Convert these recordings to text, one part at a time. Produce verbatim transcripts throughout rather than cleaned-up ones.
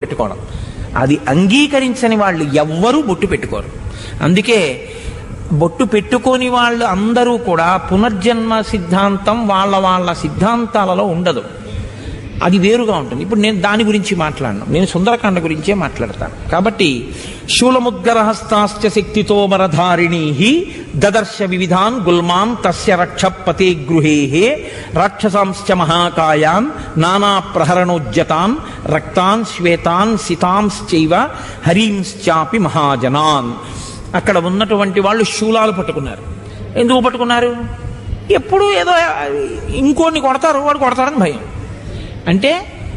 పెట్టుకోవడం. అది అంగీకరించని వాళ్ళు ఎవ్వరూ బొట్టు పెట్టుకోరు. అందుకే బొట్టు పెట్టుకోని వాళ్ళు అందరూ కూడా పునర్జన్మ సిద్ధాంతం వాళ్ళ వాళ్ళ సిద్ధాంతాలలో ఉండదు, అది వేరుగా ఉంటుంది. ఇప్పుడు నేను దాని గురించి మాట్లాడను, నేను సుందరకాండ గురించే మాట్లాడతాను. కాబట్టి శూలముద్గరహస్తాశ్చ శక్తితో మరధారిణీ దదర్శ వివిధాన్ గుల్మాన్ తస్య రక్షపతే గృహే రాక్షసాంశ్చ మహాకాయాన్ నానా ప్రహరణోజ్జతాన్ రక్తాన్ శ్వేతాన్ సితాంశ్చైవ హరీంశ్చాపి మహాజనాన్. అక్కడ ఉన్నటువంటి వాళ్ళు శూలాలు పట్టుకున్నారు. ఎందుకు పట్టుకున్నారు? ఎప్పుడు ఏదో ఇంకోని కొడతారు, వాడు కొడతారని భయం. అంటే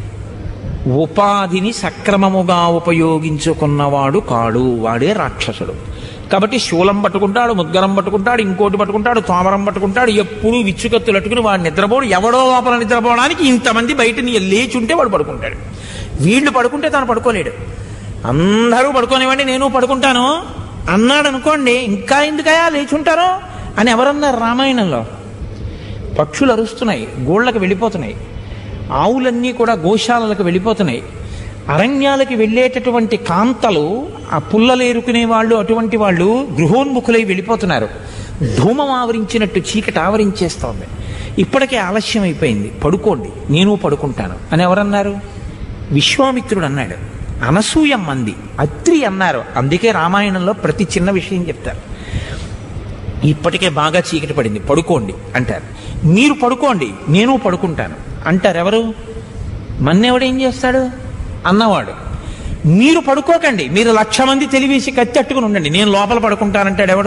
ఉపాధిని సక్రమముగా ఉపయోగించుకున్నవాడు కాడు, వాడే రాక్షసుడు. కాబట్టి శూలం పట్టుకుంటాడు, ముద్గరం పట్టుకుంటాడు, ఇంకోటి పట్టుకుంటాడు, తోమరం పట్టుకుంటాడు, ఎప్పుడు విచ్చుకత్తులు అట్టుకుని వాడు నిద్రపోడు. ఎవడో లోపల నిద్రపోవడానికి ఇంతమంది బయట లేచి ఉంటే వాడు పడుకుంటాడు. వీళ్ళు పడుకుంటే తాను పడుకోలేడు. అందరూ పడుకోనివ్వండి నేను పడుకుంటాను అన్నాడు అనుకోండి, ఇంకా ఎందుకయా లేచుంటారో అని ఎవరన్నారు రామాయణంలో? పక్షులు అరుస్తున్నాయి, గోళ్ళకి వెళ్ళిపోతున్నాయి, ఆవులన్నీ కూడా గోశాలలకు వెళ్ళిపోతున్నాయి, అరణ్యాలకి వెళ్ళేటటువంటి కాంతలు ఆ పుల్లలు ఏరుకునే వాళ్ళు అటువంటి వాళ్ళు గృహోన్ముఖులై వెళ్ళిపోతున్నారు. ధూమం ఆవరించినట్టు చీకటి ఆవరించేస్తోంది. ఇప్పటికే ఆలస్యం అయిపోయింది, పడుకోండి నేను పడుకుంటాను అని ఎవరన్నారు? విశ్వామిత్రుడు అన్నాడు. అనసూయం అంది, అత్రి అన్నారు. అందుకే రామాయణంలో ప్రతి చిన్న విషయం చెప్తారు. ఇప్పటికే బాగా చీకటి పడింది, పడుకోండి అంటారు. మీరు పడుకోండి నేను పడుకుంటాను అంటారు. ఎవరు? మన్నెవడేం చేస్తాడు? అన్నవాడు. మీరు పడుకోకండి, మీరు లక్ష మంది తెలివేసి కత్తెట్టుకుని ఉండండి, నేను లోపల పడుకుంటానంటాడు. ఎవడు?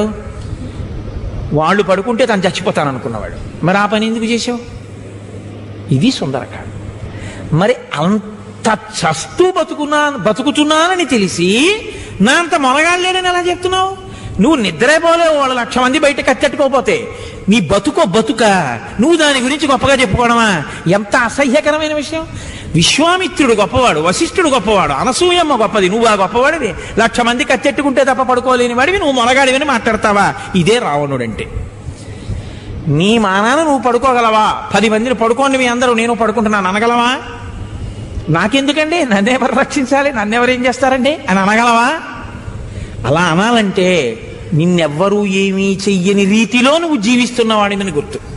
వాళ్ళు పడుకుంటే తను చచ్చిపోతాను అనుకున్నవాడు. మరి ఆ పని ఎందుకు చేసావు? ఇది సుందరకాండ. మరి అంత చస్తూ బతుకున్నా బతుకుతున్నానని తెలిసి నా అంత మొనగాళ్ళేనని ఎలా చెప్తున్నావు? నువ్వు నిద్రపోలేవు, వాళ్ళు లక్ష మంది బయట కత్తెట్టుకోపోతే నీ బతుకో బతుక, నువ్వు దాని గురించి గొప్పగా చెప్పుకోవడమా? ఎంత అసహ్యకరమైన విషయం. విశ్వామిత్రుడు గొప్పవాడు, వశిష్ఠుడు గొప్పవాడు, అనసూయమ్మ గొప్పది, నువ్వు ఆ గొప్పవాడివి. లక్ష మంది కత్తెట్టుకుంటే తప్ప పడుకోలేని వాడివి, నువ్వు మొనగాడివని మాట్లాడతావా? ఇదే రావణుడంటే. నీ మానాన నువ్వు పడుకోగలవా? పది మందిని పడుకోండి మీ అందరూ, నేను పడుకుంటున్నాను అనగలవా? నాకెందుకండి, నన్నెవరు రక్షించాలి, నన్నెవరేం చేస్తారండి అని అనగలవా? అలా అనాలంటే నిన్నెవ్వరూ ఏమీ చెయ్యని రీతిలో నువ్వు జీవిస్తున్నవాడిని గుర్తు.